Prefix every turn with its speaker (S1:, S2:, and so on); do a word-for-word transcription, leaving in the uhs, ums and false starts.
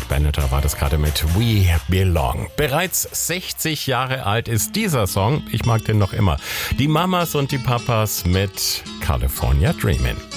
S1: Benneter war das gerade mit We Belong. Bereits sechzig Jahre alt ist dieser Song. Ich mag den noch immer. Die Mamas und die Papas mit California Dreamin'.